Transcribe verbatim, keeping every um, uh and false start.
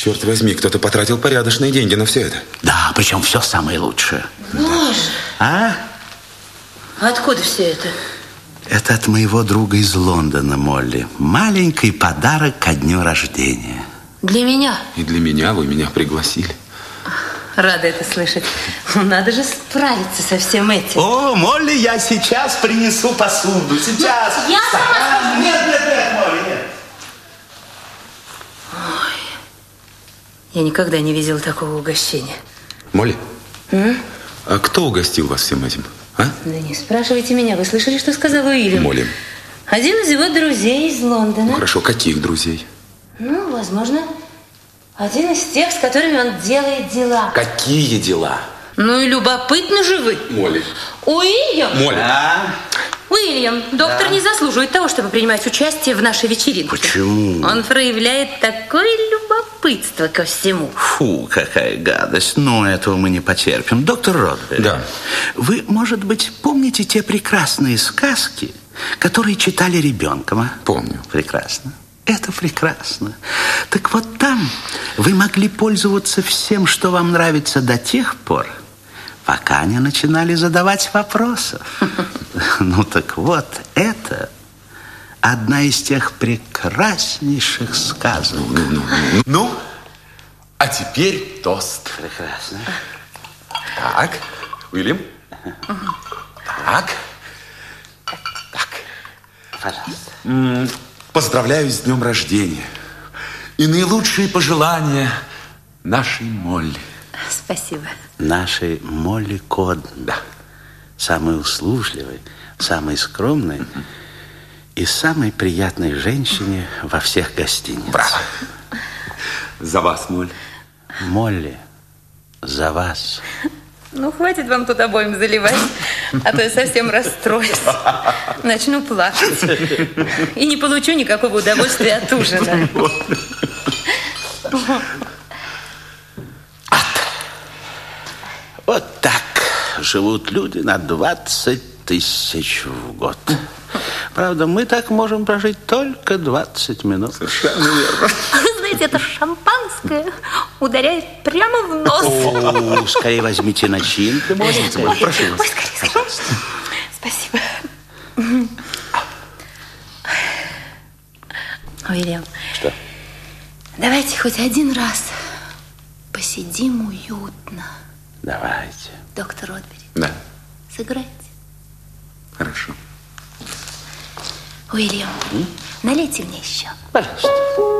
Черт возьми, кто-то потратил порядочные деньги на все это. Да, причем все самое лучшее. Боже! А? Откуда все это? Это от моего друга из Лондона, Молли. Маленький подарок ко дню рождения. Для меня? И для меня вы меня пригласили. Рада это слышать. Ну, надо же справиться со всем этим. О, Молли, я сейчас принесу посуду. Сейчас. Я сама... Нет, нет, нет, Молли, нет. Ой, я никогда не видела такого угощения. Молли, М? а кто угостил вас всем этим? А? Да не спрашивайте меня. Вы слышали, что сказал Уильям? Молли. Один из его друзей из Лондона. Ну, хорошо, каких друзей? Ну, возможно, один из тех, с которыми он делает дела. Какие дела? Ну и любопытны же вы. Молли. Уильям! Молли. А? Уильям, доктор Да. не заслуживает того, чтобы принимать участие в нашей вечеринке. Почему? Он проявляет такое любопытство ко всему. Фу, какая гадость. Но этого мы не потерпим. Доктор Ротбери. Да. Вы, может быть, помните те прекрасные сказки, которые читали ребенком, а? Помню. Прекрасно. Это прекрасно. Так вот там вы могли пользоваться всем, что вам нравится до тех пор, пока не начинали задавать вопросов. Ну так вот, это одна из тех прекраснейших сказок. Ну, а теперь тост. Прекрасно. Так, Уильям. Так. Так. Пожалуйста. Поздравляю с днем рождения. И наилучшие пожелания нашей Молли. Спасибо. Нашей Молли Кодн. Да. Самой услужливой, самой скромной и самой приятной женщине во всех гостиницах. Браво. За вас, Молли. Молли, за вас. Ну, хватит вам тут обоим заливать, а то я совсем расстроюсь. Начну плакать. И не получу никакого удовольствия от ужина. Вот так живут люди на двадцать тысяч в год. Правда, мы так можем прожить только двадцать минут. Совершенно верно. Знаете, это шампанское ударяет прямо в нос. О, скорее возьмите начинку. Возьмите, Молли, прошу вас. Ой, скорее, скорее. Спасибо. Уильям. Что? Давайте хоть один раз посидим уютно. Давайте. Доктор Ротбери, Да, сыграйте. хорошо. Уильям, налейте мне еще. Пожалуйста.